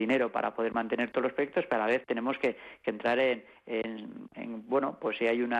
dinero para poder mantener todos los proyectos, pero a la vez tenemos que entrar bueno, pues si hay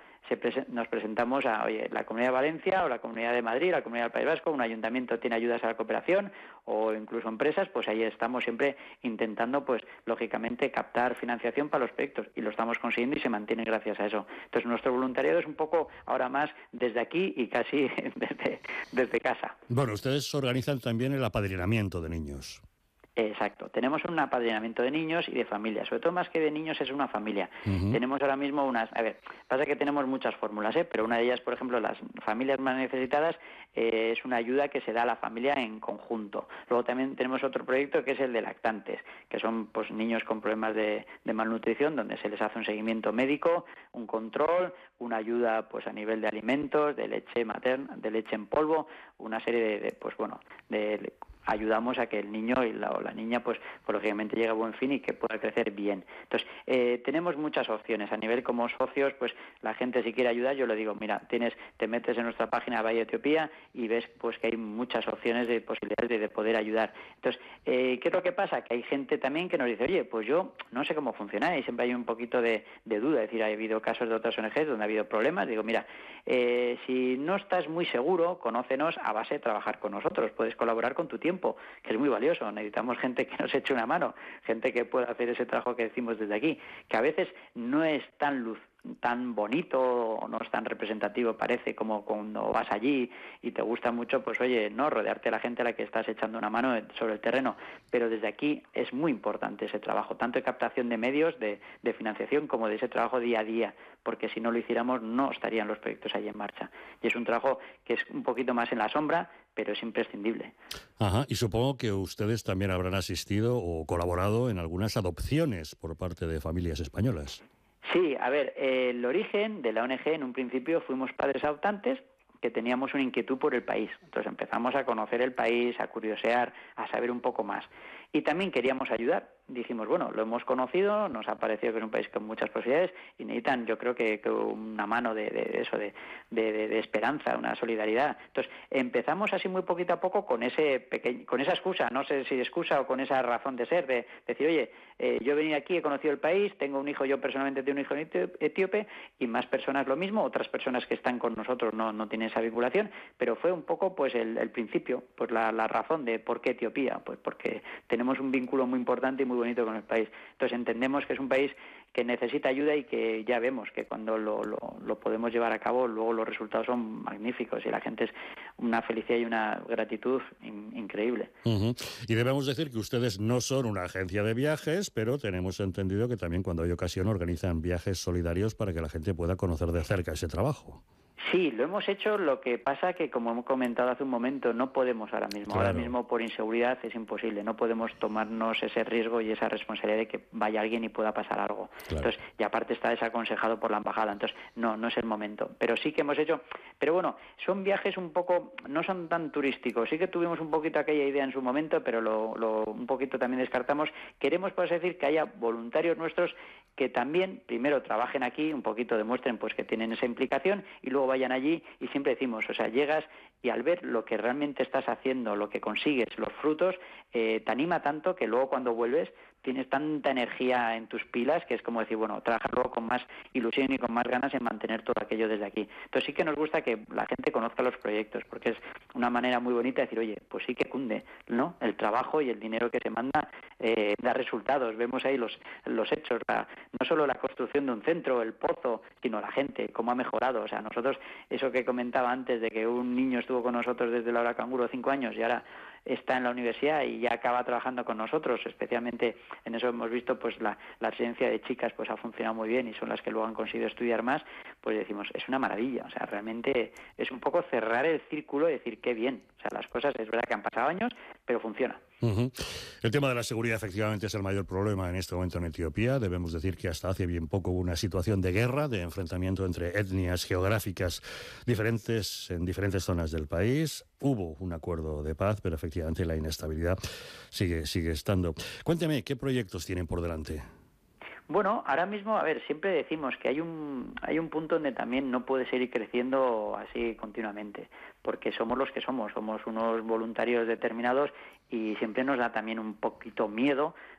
nos presentamos a la Comunidad de Valencia o la Comunidad de Madrid, la Comunidad del País Vasco, un ayuntamiento tiene ayudas a la cooperación o incluso empresas, pues ahí estamos siempre intentando, pues lógicamente, captar financiación para los proyectos y lo estamos consiguiendo y se mantiene gracias a eso. Entonces nuestro voluntariado es un poco ahora más desde aquí y casi desde casa. Bueno, ustedes organizan también el apadrinamiento de niños. Exacto. Tenemos un apadrinamiento de niños y de familias. Sobre todo más que de niños es una familia. Uh-huh. Tenemos ahora mismo pasa que tenemos muchas fórmulas, pero una de ellas, por ejemplo, las familias más necesitadas, es una ayuda que se da a la familia en conjunto. Luego también tenemos otro proyecto que es el de lactantes, que son pues niños con problemas de malnutrición, donde se les hace un seguimiento médico, un control, una ayuda pues a nivel de alimentos, de leche materna, de leche en polvo, una serie de ayudamos a que el niño o la niña pues lógicamente llegue a buen fin y que pueda crecer bien. Entonces, tenemos muchas opciones. A nivel como socios, pues la gente si quiere ayudar, yo le digo, mira, te metes en nuestra página Bahía Etiopía y ves pues que hay muchas opciones de posibilidades de poder ayudar. Entonces, ¿qué es lo que pasa? Que hay gente también que nos dice, oye, pues yo no sé cómo funciona y siempre hay un poquito de duda. Es decir, ha habido casos de otras ONGs donde ha habido problemas. Digo, mira, si no estás muy seguro, conócenos a base de trabajar con nosotros. Puedes colaborar con tu tiempo, que es muy valioso. Necesitamos gente que nos eche una mano, gente que pueda hacer ese trabajo que decimos desde aquí, que a veces no es tan bonito o no es tan representativo, parece, como cuando vas allí y te gusta mucho, pues oye, no rodearte de la gente a la que estás echando una mano sobre el terreno, pero desde aquí es muy importante ese trabajo, tanto de captación de medios, de financiación, como de ese trabajo día a día, porque si no lo hiciéramos no estarían los proyectos ahí en marcha, y es un trabajo que es un poquito más en la sombra, pero es imprescindible. Ajá, y supongo que ustedes también habrán asistido o colaborado en algunas adopciones por parte de familias españolas. Sí, a ver, el origen de la ONG, en un principio fuimos padres adoptantes que teníamos una inquietud por el país. Entonces empezamos a conocer el país, a curiosear, a saber un poco más. Y también queríamos ayudar. Dijimos, bueno, lo hemos conocido, nos ha parecido que es un país con muchas posibilidades y necesitan, yo creo que una mano de esperanza, una solidaridad. Entonces empezamos así muy poquito a poco con esa excusa, no sé si excusa o con esa razón de ser, de decir, oye, yo he venido aquí, he conocido el país, tengo un hijo, yo personalmente tengo un hijo etíope y más personas lo mismo, otras personas que están con nosotros no tienen esa vinculación, pero fue un poco pues el principio, pues la razón de por qué Etiopía, pues porque tenemos un vínculo muy importante y muy bonito con el país. Entonces entendemos que es un país que necesita ayuda y que ya vemos que cuando lo podemos llevar a cabo, luego los resultados son magníficos y la gente es una felicidad y una gratitud increíble. Uh-huh. Y debemos decir que ustedes no son una agencia de viajes, pero tenemos entendido que también cuando hay ocasión organizan viajes solidarios para que la gente pueda conocer de cerca ese trabajo. Sí, lo hemos hecho, lo que pasa que, como hemos comentado hace un momento, no podemos ahora mismo. Claro. Ahora mismo, por inseguridad, es imposible. No podemos tomarnos ese riesgo y esa responsabilidad de que vaya alguien y pueda pasar algo. Claro. Entonces, y aparte está desaconsejado por la embajada. Entonces, no es el momento. Pero sí que hemos hecho... Pero bueno, son viajes un poco... No son tan turísticos. Sí que tuvimos un poquito aquella idea en su momento, pero un poquito también descartamos. Queremos, por decir, que haya voluntarios nuestros que también, primero, trabajen aquí, un poquito demuestren pues que tienen esa implicación y luego vayan allí y siempre decimos, o sea, llegas y al ver lo que realmente estás haciendo, lo que consigues, los frutos, te anima tanto que luego cuando vuelves tienes tanta energía en tus pilas que es como decir, bueno, trabajar luego con más ilusión y con más ganas en mantener todo aquello desde aquí. Entonces sí que nos gusta que la gente conozca los proyectos porque es una manera muy bonita de decir, oye, pues sí que cunde, ¿no? El trabajo y el dinero que se manda da resultados. Vemos ahí los hechos, no solo la construcción de un centro, el pozo, sino la gente, cómo ha mejorado. O sea, nosotros, eso que comentaba antes de que un niño estuvo con nosotros desde la hora canguro 5 años y ahora está en la universidad y ya acaba trabajando con nosotros, especialmente en eso hemos visto pues la residencia de chicas pues ha funcionado muy bien y son las que luego han conseguido estudiar más, pues decimos, es una maravilla, o sea, realmente es un poco cerrar el círculo y decir qué bien, o sea, las cosas es verdad que han pasado años, pero funciona. Uh-huh. El tema de la seguridad efectivamente es el mayor problema en este momento en Etiopía. Debemos decir que hasta hace bien poco hubo una situación de guerra, de enfrentamiento entre etnias geográficas diferentes en diferentes zonas del país. Hubo un acuerdo de paz, pero efectivamente la inestabilidad sigue estando. Cuénteme, ¿qué proyectos tienen por delante? Bueno, ahora mismo, a ver, siempre decimos que hay un punto donde también no puede seguir creciendo así continuamente, porque somos los que somos unos voluntarios determinados y siempre nos da también un poquito miedo